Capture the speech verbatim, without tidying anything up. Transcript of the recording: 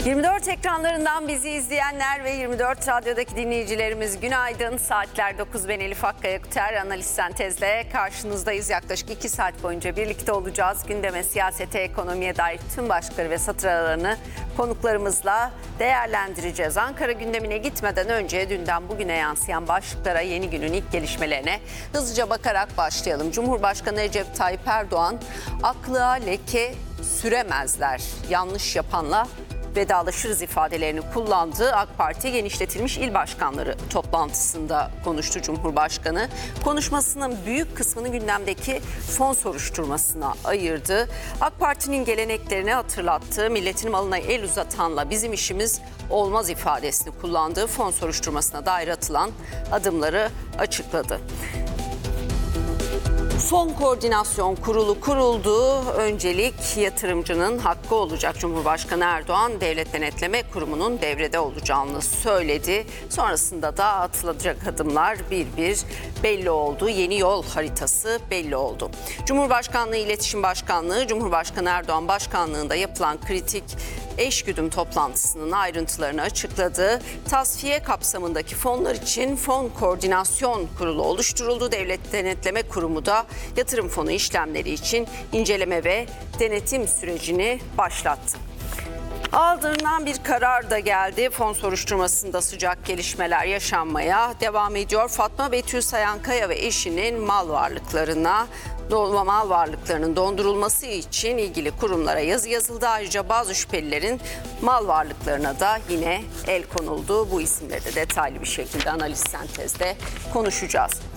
yirmi dört ekranlarından bizi izleyenler ve yirmi dört radyodaki dinleyicilerimiz günaydın. Saatler dokuz, ben Elif Akkaya Kuter, analiz sentezle karşınızdayız. Yaklaşık iki saat boyunca birlikte olacağız. Gündeme, siyasete, ekonomiye dair tüm başlıkları ve satır aralarını konuklarımızla değerlendireceğiz. Ankara gündemine gitmeden önce dünden bugüne yansıyan başlıklara, yeni günün ilk gelişmelerine hızlıca bakarak başlayalım. Cumhurbaşkanı Recep Tayyip Erdoğan, aklığa leke süremezler, yanlış yapanla vedalaşırız ifadelerini kullandığı AK Parti genişletilmiş il başkanları toplantısında konuştu Cumhurbaşkanı. Konuşmasının büyük kısmını gündemdeki fon soruşturmasına ayırdı. AK Parti'nin geleneklerini hatırlattığı, milletin malına el uzatanla bizim işimiz olmaz ifadesini kullandığı fon soruşturmasına dair atılan adımları açıkladı. Fon Koordinasyon Kurulu kuruldu. Öncelik yatırımcının hakkı olacak. Cumhurbaşkanı Erdoğan, Devlet Denetleme Kurumu'nun devrede olacağını söyledi. Sonrasında da atılacak adımlar bir bir belli oldu. Yeni yol haritası belli oldu. Cumhurbaşkanlığı İletişim Başkanlığı, Cumhurbaşkanı Erdoğan başkanlığında yapılan kritik eşgüdüm toplantısının ayrıntılarını açıkladı. Tasfiye kapsamındaki fonlar için Fon Koordinasyon Kurulu oluşturuldu. Devlet Denetleme Kurumu da yatırım fonu işlemleri için inceleme ve denetim sürecini başlattı. Aldırılan bir karar da geldi. Fon soruşturmasında sıcak gelişmeler yaşanmaya devam ediyor. Fatma Betül Sayankaya ve eşinin mal varlıklarına Dolma mal varlıklarının dondurulması için ilgili kurumlara yazı yazıldı. Ayrıca bazı şüphelilerin mal varlıklarına da yine el konuldu. Bu isimleri de detaylı bir şekilde analiz sentezde konuşacağız.